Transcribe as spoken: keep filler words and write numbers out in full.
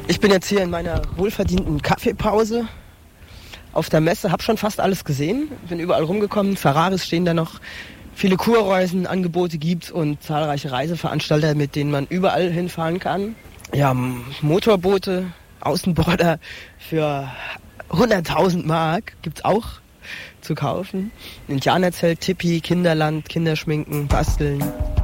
Ich bin jetzt hier in meiner wohlverdienten Kaffeepause auf der Messe, habe schon fast alles gesehen, bin überall rumgekommen, Ferraris stehen da noch, viele Kurreisen, Angebote gibt und zahlreiche Reiseveranstalter, mit denen man überall hinfahren kann. Ja, Motorboote, Außenborder für hunderttausend Mark gibt's auch zu kaufen. Indianerzelt, Tipi, Kinderland, Kinderschminken, Basteln.